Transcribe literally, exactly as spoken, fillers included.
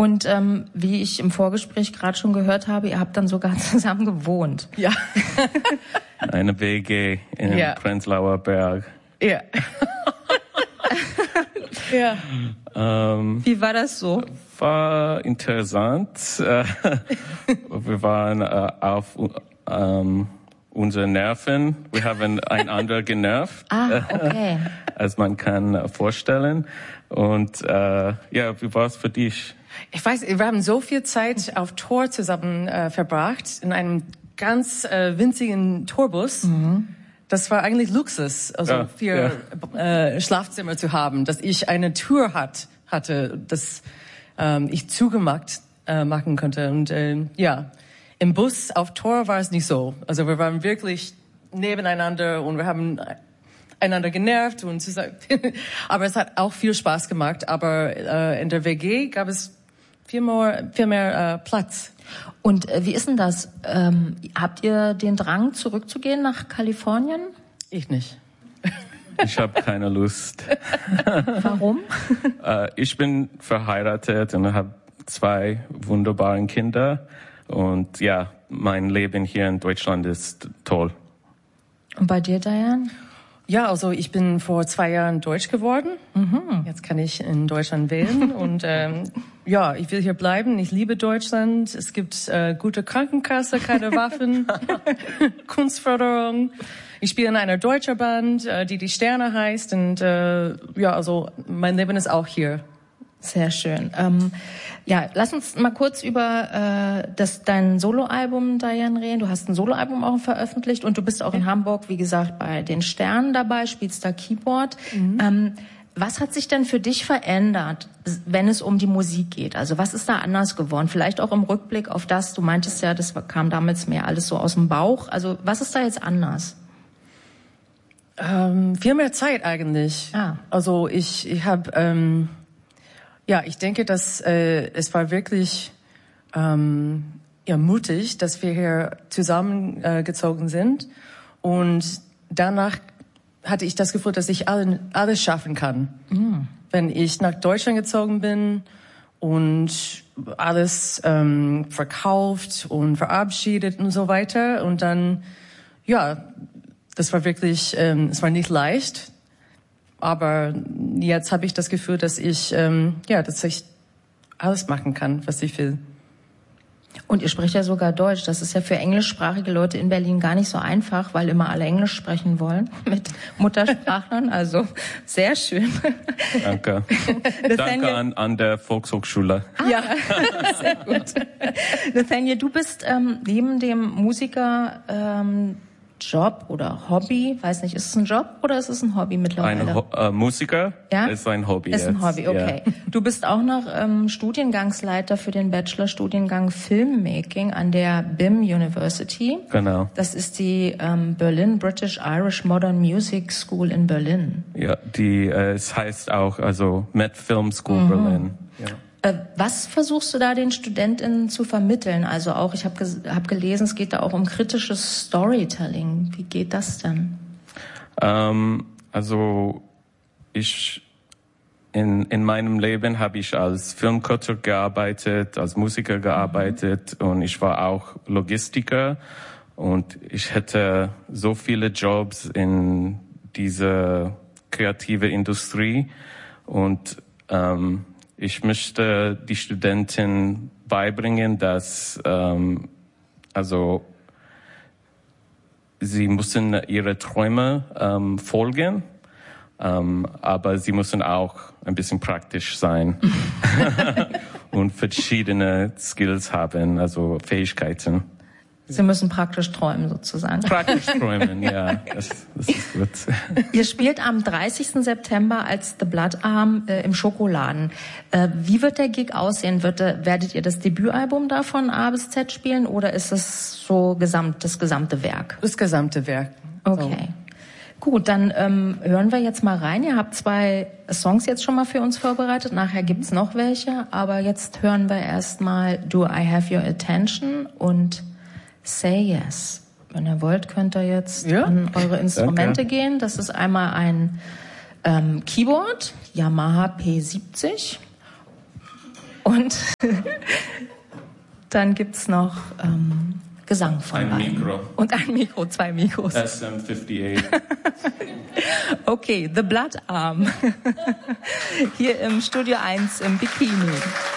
Und ähm, wie ich im Vorgespräch gerade schon gehört habe, ihr habt dann sogar zusammen gewohnt. Ja. Eine W G in ja. Prenzlauer Berg. Ja. ja. Ähm, Wie war das so? War interessant. Wir waren äh, auf ähm, unsere Nerven. Wir haben einander genervt. Ah, okay. Als man kann vorstellen. Und äh, ja, wie war es für dich? Ich weiß, wir haben so viel Zeit auf Tour zusammen äh, verbracht, in einem ganz äh, winzigen Tourbus. Mhm. Das war eigentlich Luxus, also ja, für ja. Äh, Schlafzimmer zu haben, dass ich eine Tür hat, hatte, dass ähm, ich zugemacht äh, machen konnte. Und äh, ja, im Bus auf Tour war es nicht so. Also wir waren wirklich nebeneinander und wir haben einander genervt und zusammen. Aber es hat auch viel Spaß gemacht. Aber äh, in der W G gab es viel mehr, viel mehr äh, Platz. Und äh, wie ist denn das? Ähm, habt ihr den Drang, zurückzugehen nach Kalifornien? Ich nicht. Ich habe keine Lust. Warum? äh, ich bin verheiratet und habe zwei wunderbare Kinder. Und ja, mein Leben hier in Deutschland ist toll. Und bei dir, Diane? Ja, also ich bin vor zwei Jahren Deutsch geworden. Mhm. Jetzt kann ich in Deutschland wählen und ähm, ja, ich will hier bleiben. Ich liebe Deutschland. Es gibt äh, gute Krankenkasse, keine Waffen, Kunstförderung. Ich spiele in einer deutschen Band, äh, die die Sterne heißt und äh, ja, also mein Leben ist auch hier. Sehr schön. Ähm, ja, lass uns mal kurz über äh, das dein Soloalbum, Diane, reden. Du hast ein Soloalbum auch veröffentlicht und du bist auch in Hamburg, wie gesagt, bei den Sternen dabei, spielst da Keyboard. Mhm. Ähm, was hat sich denn für dich verändert, wenn es um die Musik geht? Also was ist da anders geworden? Vielleicht auch im Rückblick auf das, du meintest ja, das kam damals mehr alles so aus dem Bauch. Also was ist da jetzt anders? Ähm, viel mehr Zeit eigentlich. Ah. Also ich, ich habe... Ähm Ja, ich denke, dass äh, es war wirklich ähm, ja, mutig, dass wir hier zusammengezogen äh, sind. Und danach hatte ich das Gefühl, dass ich alle, alles schaffen kann. Mhm. Wenn ich nach Deutschland gezogen bin und alles ähm, verkauft und verabschiedet und so weiter. Und dann, ja, das war wirklich, ähm, es war nicht leicht. Aber jetzt habe ich das Gefühl, dass ich ähm, ja, dass ich alles machen kann, was ich will. Und ihr sprecht ja sogar Deutsch. Das ist ja für englischsprachige Leute in Berlin gar nicht so einfach, weil immer alle Englisch sprechen wollen mit Muttersprachlern. Also sehr schön. Danke. Danke an, an der Volkshochschule. Ah, ja, sehr gut. Nathaniel, du bist ähm, neben dem Musiker ähm, Job oder Hobby, weiß nicht, ist es ein Job oder ist es ein Hobby mittlerweile? Ein Ho- äh, Musiker ja? ist ein Hobby. Ist ein jetzt. Hobby, okay. Ja. Du bist auch noch ähm, Studiengangsleiter für den Bachelor-Studiengang Filmmaking an der B I M University. Genau. Das ist die ähm, Berlin British Irish Modern Music School in Berlin. Ja, die äh, es heißt auch also Met Film School mhm. Berlin. Ja. Was versuchst du da den StudentInnen zu vermitteln? Also auch, ich habe ges- hab gelesen, es geht da auch um kritisches Storytelling. Wie geht das denn? Ähm, also ich in in meinem Leben habe ich als Filmcutter gearbeitet, als Musiker gearbeitet mhm. und ich war auch Logistiker und ich hätte so viele Jobs in dieser kreative Industrie und ähm, ich möchte die Studenten beibringen, dass ähm, also sie müssen ihre Träume ähm, folgen, ähm, aber sie müssen auch ein bisschen praktisch sein und verschiedene Skills haben, also Fähigkeiten. Sie müssen praktisch träumen, sozusagen. Praktisch träumen, ja, das, das ist gut. Ihr spielt am dreißigsten September als The Blood Arm äh, im Schokoladen. Äh, wie wird der Gig aussehen? Wird, äh, werdet ihr das Debütalbum da von A bis Z spielen oder ist es so gesamt, das gesamte Werk? Das gesamte Werk. Okay. So. Gut, dann ähm, hören wir jetzt mal rein. Ihr habt zwei Songs jetzt schon mal für uns vorbereitet. Nachher gibt's noch welche. Aber jetzt hören wir erst mal Do I Have Your Attention und Say Yes. Wenn ihr wollt, könnt ihr jetzt ja. an eure Instrumente Danke. gehen. Das ist einmal ein ähm, Keyboard, Yamaha P siebzig. Und dann gibt's noch ähm, Gesang von Ein beiden. Mikro. Und ein Mikro, zwei Mikros. S M achtundfünfzig. Okay, The Blood Arm. Hier im Studio eins im Bikini.